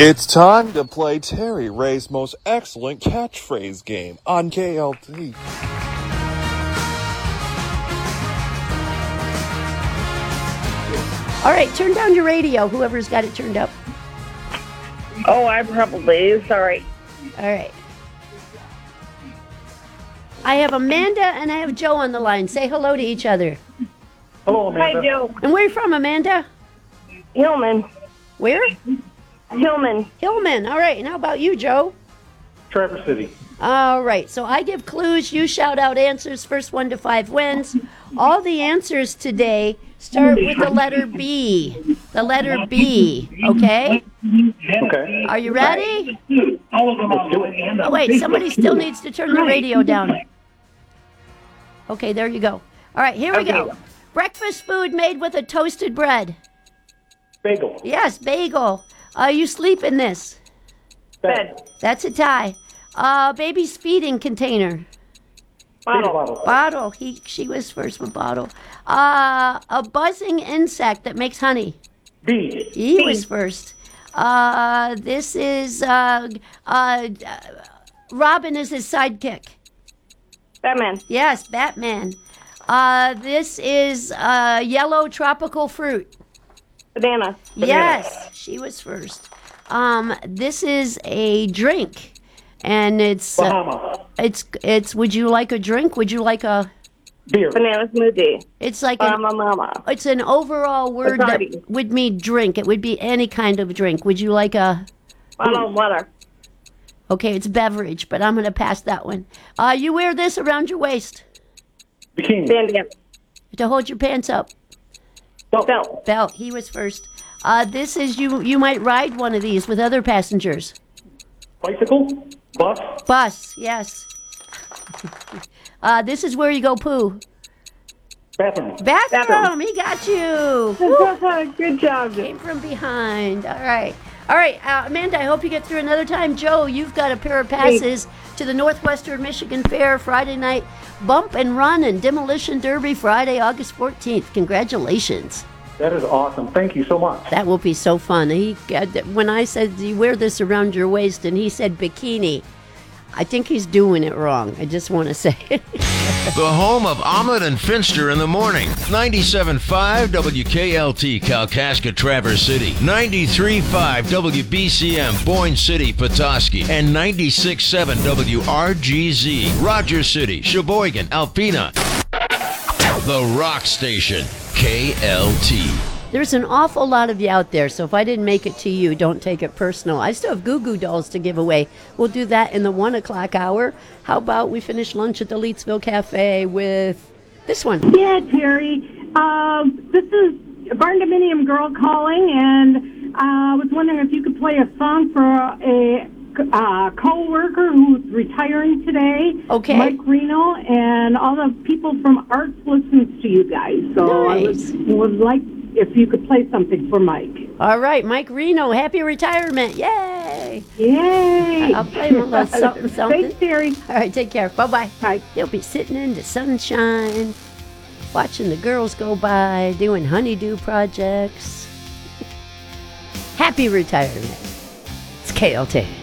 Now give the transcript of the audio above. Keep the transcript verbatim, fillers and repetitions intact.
It's time to play Terry Ray's most excellent catchphrase game on K L T. All right, turn down your radio, whoever's got it turned up. Oh, I probably, sorry. All right. I have Amanda and I have Joe on the line. Say hello to each other. Hello, Amanda. Hi, Joe. And where are you from, Amanda? Hillman. Where? Hillman. Hillman. All right. And how about you, Joe? Traverse City. All right. So I give clues. You shout out answers. First one to five wins. All the answers today start with the letter B. The letter B. Okay? Okay. Are you ready? Let's do it. Oh, wait. Somebody still needs to turn the radio down. Okay. There you go. All right. Here we go. Breakfast food made with a toasted bread. Bagel. Yes, bagel. Uh, you sleep in this. Bed. That's a tie. Uh, baby's feeding container. Bottle. Bottle. Bottle. He, she was first with bottle. Uh, a buzzing insect that makes honey. Bee. He was first. Uh, this is, uh, uh, Robin is his sidekick. Batman. Yes, Batman. Uh, this is, uh, yellow tropical fruit. Banana. Yes, she was first. Um, this is a drink, and it's uh, Bahama. it's it's. Would you like a drink? Would you like a? Beer. Banana smoothie. It's like an, Mama, mama. it's an overall word that Bacardi. would mean drink. It would be any kind of drink. Would you like a? Bottle of water. Okay, it's beverage, but I'm gonna pass that one. Uh, you wear this around your waist Bikini. Bandana. to hold your pants up. Belt. Belt. Belt. He was first. Uh, this is you. You might ride one of these with other passengers. Bicycle. Bus. Bus, yes. uh, this is where you go poo. Bathroom. Bathroom, Bathroom. he got you. Good job. Came from behind. All right. All right, uh, Amanda, I hope you get through another time. Joe, you've got a pair of passes to the Northwestern Michigan Fair Friday night Bump and Run and Demolition Derby Friday, August fourteenth. Congratulations. That is awesome. Thank you so much. That will be so fun. He, uh, when I said, do you wear this around your waist? And he said bikini. I think he's doing it wrong. I just want to say it. The home of Ahmed and Finster in the morning. ninety-seven point five W K L T, Kalkaska, Traverse City. ninety-three point five W B C M, Boyne City, Petoskey. And ninety-six point seven W R G Z, Rogers City, Sheboygan, Alpena. The Rock Station, K L T. There's an awful lot of you out there, so if I didn't make it to you, don't take it personal. I still have Goo Goo Dolls to give away. We'll do that in the one o'clock hour. How about we finish lunch at the Leetsville Cafe with this one? Yeah, Terry. Uh, this is a Barn Dominium girl calling, and uh, I was wondering if you could play a song for a uh, co-worker who's retiring today. Okay. Mike Reno, and all the people from Arts listens to you guys. So I Nice. would, would like if you could play something for Mike. All right, Mike Reno, happy retirement. Yay! Yay! I'll play him a little something, something. Thanks, Terry. All right, take care. Bye-bye. Bye. You'll be sitting in the sunshine, watching the girls go by, doing honeydew projects. Happy retirement. It's K L T.